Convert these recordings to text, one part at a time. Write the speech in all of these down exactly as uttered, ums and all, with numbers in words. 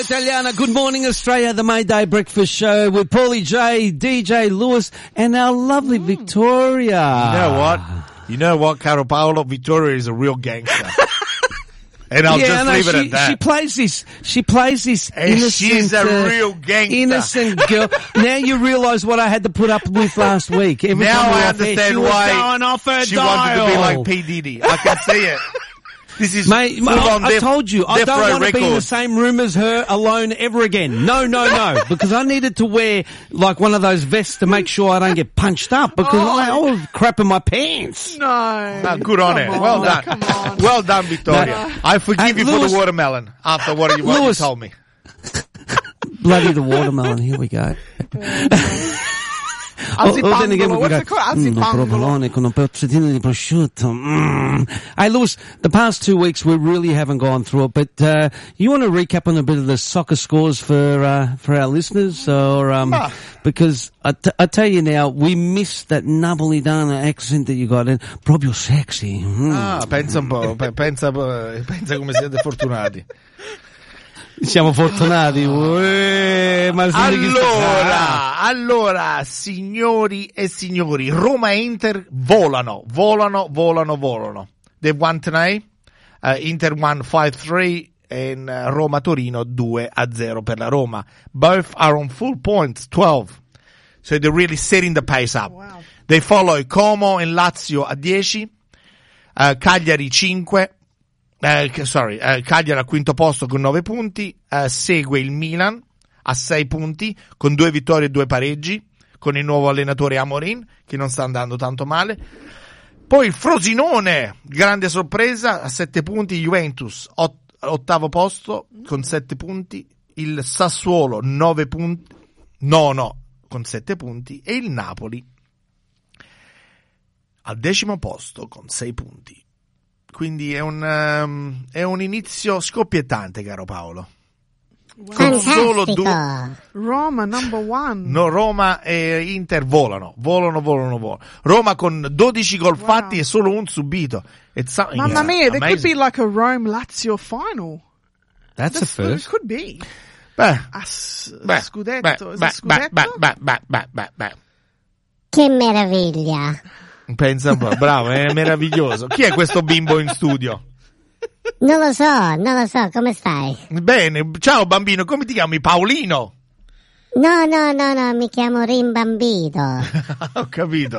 Italiana. Good morning, Australia. The Mayday Breakfast Show with Paulie J, D J Lewis, and our lovely mm. Victoria. You know what? You know what, Caro Paolo? Victoria is a real gangster. And I'll yeah, just no, leave she, it at that. She plays this, she plays this and innocent, she's a uh, real gangster. innocent girl. Now you realise what I had to put up with last week. Every now time I there, understand she why was going off her she dial. wanted to be like P. Diddy. I can see it. This is Mate, full I, on I def, told you, I don't want to record. be in the same room as her alone ever again. No, no, no. Because I needed to wear like one of those vests to make sure I don't get punched up because oh. I, I was crapping my pants. No. no good on it. Well on, done. Come on. Well done, Victoria. No. I forgive Hey, you Lewis, for the watermelon after what you, what Lewis, you told me. Bloody the watermelon. Here we go. Anzi, oh, oh, then again, What's go, it called? Anzi, mm, provolone con un pezzettino di prosciutto. Mm. Hey, Lewis, the past two weeks we really haven't gone through it, but uh, you want to recap on a bit of the soccer scores for uh, for our listeners, or um, ah. because I, t- I tell you now, we missed that napolitana accent that you got, and proprio sexy. Mm. Ah, pensa un po', pensa, pensa come siete fortunati. Siamo fortunati. Uè, ma allora, allora, signori e signori, Roma e Inter volano, volano, volano, volano. They've won tonight. Uh, Inter won five three and uh, Roma Torino two a zero per la Roma. Both are on full points, twelve. So they're really setting the pace up. Wow. They follow Como and Lazio a dieci, uh, Cagliari cinque. Uh, sorry, uh, Cagliari al quinto posto con nove punti, uh, segue il Milan a sei punti con due vittorie e due pareggi con il nuovo allenatore Amorin che non sta andando tanto male. Poi il Frosinone, grande sorpresa, a sette punti, Juventus ott- ottavo posto con sette punti, il Sassuolo nove punti, nono con sette punti e il Napoli al decimo posto con sei punti. Quindi è un, um, è un inizio scoppiettante, caro Paolo. Wow. Con solo due. Roma number one. No, Roma e Inter volano, volano, volano, volano. Roma con dodici gol wow. fatti e solo un subito. It's Mamma mia, there could be like a Rome-Lazio final. That's, That's a first. It could be. Beh, a s- beh, scudetto. beh, Is beh, it scudetto? beh, beh, beh, beh, beh, beh. Che meraviglia. Pensa un po', bravo, è meraviglioso. Chi è questo bimbo in studio? Non lo so, non lo so, come stai? Bene, ciao bambino, come ti chiami? Paolino? No, no, no, no, mi chiamo Rimbambito. Ho capito.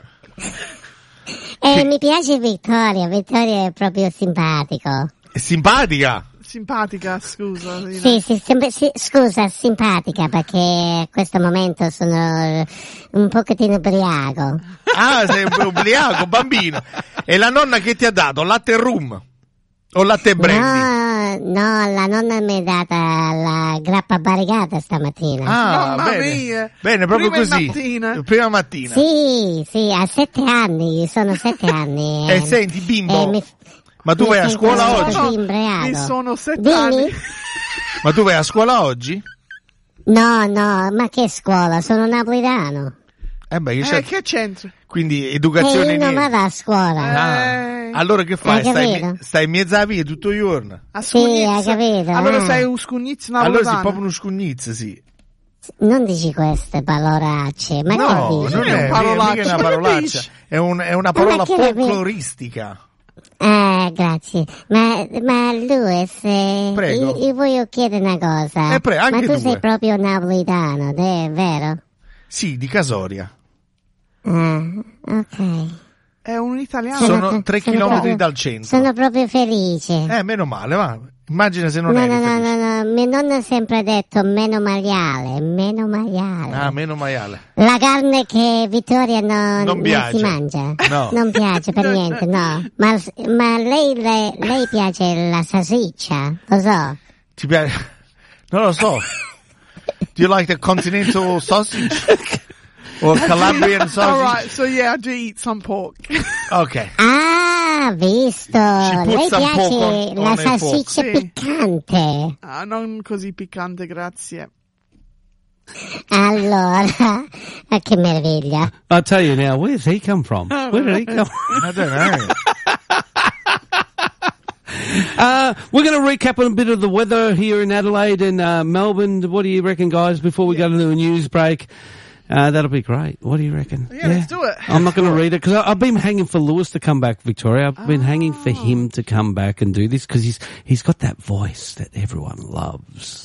E eh, mi piace Vittoria, Vittoria è proprio simpatico. È simpatica? Simpatica, scusa. Sì, sì, sempre, sì, scusa, simpatica perché a questo momento sono un pochettino ubriaco. Ah, sei ubriaco, bambino. E la nonna che ti ha dato? Latte rum? O latte brandy? No, no, la nonna mi è data la grappa variegata stamattina. Ah, Mamma bene. mia. Bene, proprio Prima così. Mattina. Prima mattina. Sì, sì, a sette anni, sono sette anni. E eh, senti, bimbo, eh, mi, ma tu mi vai a scuola oggi? Imbriaco. Mi sono sette Dimmi? anni. Ma tu vai a scuola oggi? No, no, ma che scuola? Sono napolitano. Eh beh, io Eh, che c'entra? Quindi E educazione io non niente. vado a scuola. Eh. Ah, allora che fai? Hai Stai, capito? stai in mezzo alla via tutto il giorno? A Sì, hai Scugnizza. capito? Allora Mm. sei un scugnizzo Allora napoletano. sei proprio uno scugnizzo, sì. Non dici queste parolacce, ma No, che dici? non è, È un parolaccio. mica una Ma che parolaccia, dici? è, un, è una parola Ma che ne- folcloristica. Eh, grazie. Ma, ma Luis, eh, Prego. io, io voglio chiedere una cosa. Eh, pre- anche ma tu due. sei proprio napolitano, è vero? Sì, di Casoria. Ah, ok. È un italiano. Sono tre sono chilometri proprio- dal centro. Sono proprio felice. Eh, meno male, va. Immagina se non no, eri no, no, felice. no, no, mia nonna ha sempre detto meno maiale, meno maiale. Ah, meno maiale. La carne che Vittoria no- Non non piace. si mangia. No. Non piace per niente, no. Ma, ma lei, lei, lei piace la salsiccia, lo so. Ti piace? Non lo so. Do you like the continental sausage? Or Calabrian All sausage? right, so yeah, I do eat some pork. Ok. Ah, visto. She puts Lei some pork piace on- la on a fork. salsiccia Sì. piccante. Ah, non così piccante, grazie. Allora, ah, che meraviglia. I'll tell you now, where's he come from? Where did he come from? I don't know. Uh, we're going to recap on a bit of the weather here in Adelaide and uh, Melbourne. What do you reckon, guys, before we go to the news break? Uh, that'll be great. What do you reckon? Yeah, let's do it. I'm not going to read it because I've been hanging for Lewis to come back, Victoria. I've been hanging for him to come back and do this because he's he's got that voice that everyone loves.